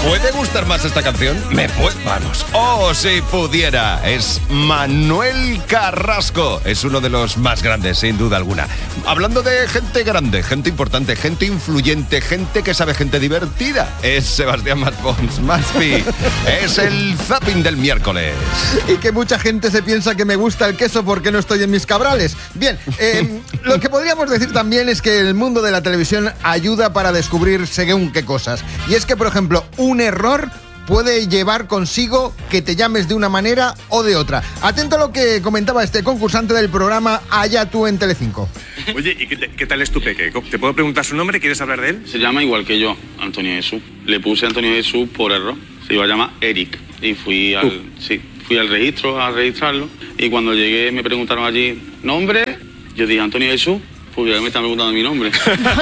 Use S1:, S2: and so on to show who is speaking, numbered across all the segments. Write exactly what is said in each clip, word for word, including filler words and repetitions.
S1: puede gustar más esta canción? Me puede... Vamos. Oh, si pudiera. Es Manuel Carrasco. Es uno de los más grandes, sin duda alguna. Hablando de gente grande, gente importante, gente influyente, gente que sabe, gente divertida. Es Sebastián Maspons. Maspi. Es el zapping del miércoles.
S2: Y que mucha gente se piensa que me gusta el queso porque no estoy en mis cabrales. Bien, eh, lo que podríamos decir también es que el mundo de la televisión ayuda para descubrir según qué cosas. Y es que, por ejemplo, un error puede llevar consigo que te llames de una manera o de otra. Atento a lo que comentaba este concursante del programa Allá tú en Telecinco.
S3: Oye, ¿y qué, te, qué tal es tu peque? ¿Te puedo preguntar su nombre? ¿Quieres hablar de él?
S4: Se llama igual que yo, Antonio Jesús. Le puse Antonio Jesús por error. Se iba a llamar Eric. Y fui al, uh. sí, fui al registro a registrarlo. Y cuando llegué me preguntaron allí, ¿nombre? Yo dije Antonio Jesús, porque me están preguntando mi nombre.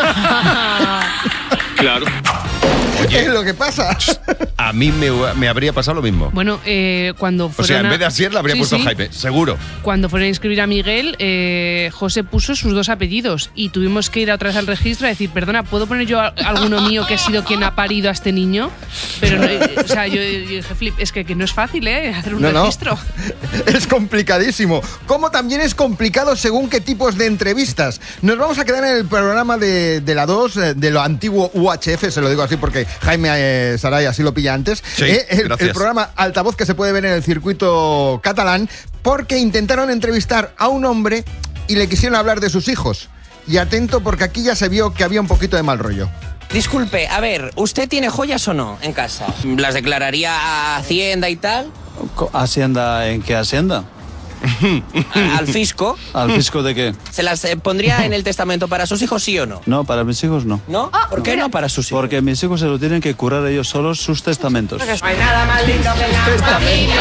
S4: Claro.
S2: Oye, es lo que pasa.
S1: A mí me, me habría pasado lo mismo.
S5: Bueno, eh, cuando fueron
S1: O sea, en
S5: a...
S1: vez de Asier le habría
S5: sí,
S1: puesto
S5: sí.
S1: Jaime, seguro.
S5: Cuando fueron a inscribir a Miguel, eh, José puso sus dos apellidos y tuvimos que ir otra vez al registro a decir, perdona, ¿puedo poner yo a alguno mío que ha sido quien ha parido a este niño? Pero, no, eh, o sea, yo, yo dije, Flip, es que, que no es fácil, ¿eh? Hacer un
S2: no,
S5: registro.
S2: No. Es complicadísimo. Como también es complicado según qué tipos de entrevistas. Nos vamos a quedar en el programa de, de la dos, de lo antiguo U H F, se lo digo así porque Jaime eh, Saray así lo pilla antes.
S1: Sí,
S2: eh, el,
S1: gracias.
S2: el programa Altavoz que se puede ver en el circuito catalán, porque intentaron entrevistar a un hombre y le quisieron hablar de sus hijos. Y atento porque aquí ya se vio que había un poquito de mal rollo.
S6: Disculpe, a ver, ¿usted tiene joyas o no en casa? ¿Las declararía a Hacienda y tal?
S7: ¿Hacienda en qué Hacienda?
S6: ¿Al fisco?
S7: ¿Al fisco de qué?
S6: ¿Se las eh, pondría en el testamento para sus hijos, sí o no?
S7: No, para mis hijos no.
S6: ¿No? ¿Por qué no para sus hijos?
S7: Porque mis hijos se lo tienen que curar ellos solos sus testamentos.
S6: No hay nada más lindo que la familia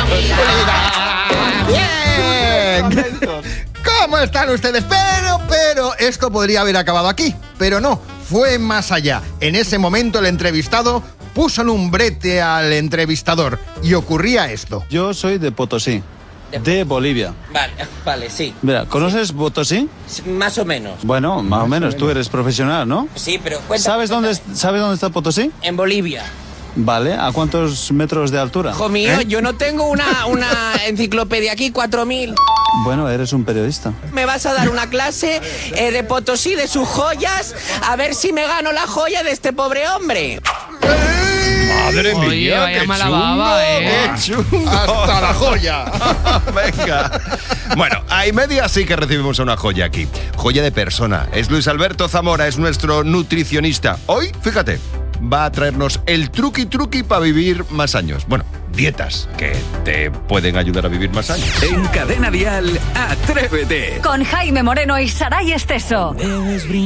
S2: ¡Bien! ¿Cómo están ustedes? Pero, pero, esto podría haber acabado aquí. Pero no, fue más allá. En ese momento el entrevistado puso en un brete al entrevistador y ocurría esto.
S7: Yo soy de Potosí, de Bolivia.
S6: Vale, vale, sí.
S7: Mira, ¿conoces sí. Potosí?
S6: Más o menos.
S7: Bueno, más, más o menos. Tú eres profesional, ¿no?
S6: Sí, pero cuéntame.
S7: ¿Sabes dónde, ¿Sabes dónde está Potosí?
S6: En Bolivia.
S7: Vale, ¿a cuántos metros de altura?
S6: Hijo mío,
S7: ¿Eh?
S6: yo no tengo una, una enciclopedia aquí, cuatro mil.
S7: Bueno, eres un periodista.
S6: Me vas a dar una clase eh, de Potosí, de sus joyas, a ver si me gano la joya de este pobre hombre.
S1: Madre mía,
S5: Oye, vaya
S1: qué
S5: mala
S1: chungo,
S5: baba, ¿eh?
S1: qué chungo.
S2: ¡Hasta la joya!
S1: Venga. Bueno, a y media sí que recibimos una joya aquí. Joya de persona. Es Luis Alberto Zamora, es nuestro nutricionista. Hoy, fíjate, va a traernos el truqui truqui para vivir más años. Bueno, dietas que te pueden ayudar a vivir más años.
S8: En Cadena Dial, Atrévete.
S9: Con Jaime Moreno y Saray Esteso.